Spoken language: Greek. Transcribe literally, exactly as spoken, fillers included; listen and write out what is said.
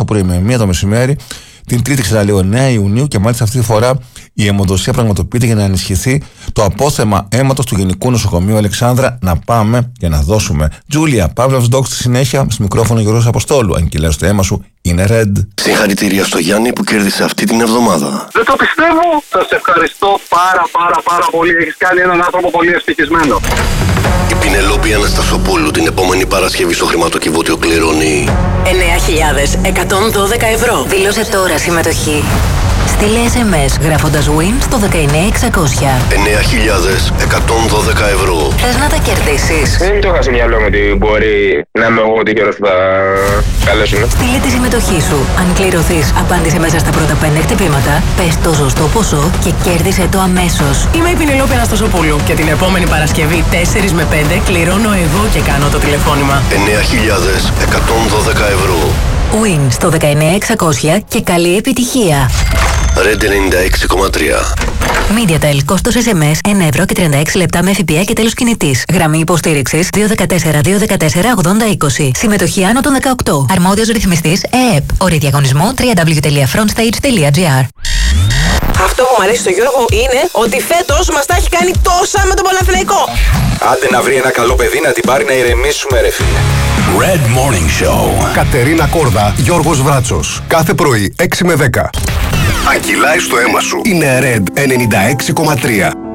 πρωί με μία το μεσημέρι. Την Τρίτη ξαναλέω εννέα Ιουνίου και μάλιστα αυτή τη φορά η αιμοδοσία πραγματοποιείται για να ενισχυθεί το απόθεμα αίματος του Γενικού Νοσοκομείου Αλεξάνδρα. Να πάμε και να δώσουμε. Τζούλια, Παύλος Ντόκ στη συνέχεια, στο μικρόφωνο Γιώργος Αποστόλου. Αν και λέω στο αίμα σου είναι red. Συγχαρητήρια στο Γιάννη που κέρδισε αυτή την εβδομάδα. Δεν το πιστεύω. Σας ευχαριστώ πάρα πάρα πάρα πολύ. Έχεις κάνει έναν άνθρωπο πολύ ευτυχισμένο. Η Πινελόπη Αναστασοπούλου την επόμενη Παρασκευή στο χρηματοκιβώτιο κληρώνει εννέα χιλιάδες εκατόν δώδεκα ευρώ. Δήλωσε τώρα συμμετοχή. Στείλε ες εμ ες γράφοντας win στο δεκαεννέα εξακόσια. εννέα χιλιάδες εκατόν δώδεκα ευρώ. Θες να τα κερδίσεις? Δεν το είχα στο μυαλό μου ότι μπορεί να είμαι εγώ τυχερός που θα καλέσουν. Στείλε τη συμμετοχή σου. Αν κληρωθείς, απάντησε μέσα στα πρώτα πέντε χτυπήματα, πες το σωστό ποσό και κέρδισε το αμέσως. Είμαι η Πινελόπη Αναστασοπούλου και την επόμενη Παρασκευή τέσσερα με πέντε κληρώνω εγώ και κάνω το τηλεφώνημα. εννέα χιλιάδες εκατόν δώδεκα ευρώ. Win στο δεκαεννέα εξακόσια και καλή επιτυχία. Red ενενήντα έξι κόμμα τρία. MediaTel, κόστος ες εμ ες ένα ευρώ και τριάντα έξι λεπτά με ΦΠΑ και τέλος κινητής. Γραμμή υποστήριξης δύο ένα τέσσερα δύο ένα τέσσερα ογδόντα είκοσι. Συμμετοχή άνω των δεκαοκτώ. Αρμόδιος ρυθμιστής ΕΕΠ. Όροι διαγωνισμού double-u double-u double-u τελεία frontstage τελεία gr. Αυτό που μου αρέσει στο Γιώργο είναι ότι φέτος μας τα έχει κάνει τόσα με τον Παναθηναϊκό. Άντε να βρει ένα καλό παιδί να την πάρει να ηρεμήσουμε ρε φίλε. Red Morning Show. Κατερίνα Κόρδα, Γιώργος Βράτσος. Κάθε πρωί έξι με δέκα. Αν κυλάει στο αίμα σου, Είναι Red ενενήντα έξι κόμμα τρία.